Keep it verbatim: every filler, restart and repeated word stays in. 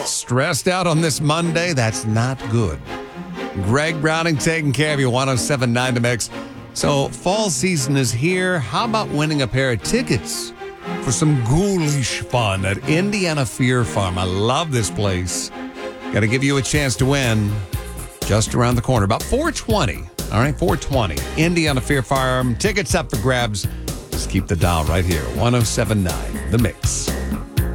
Stressed out on this Monday? That's not good. Greg Browning taking care of you, one oh seven point nine The Mix. So, fall season is here. How about winning a pair of tickets for some ghoulish fun at Indiana Fear Farm? I love this place. Got to give you a chance to win just around the corner, about four twenty. All right, four twenty. Indiana Fear Farm. Tickets up for grabs. Just keep the dial right here, one oh seven point nine The Mix.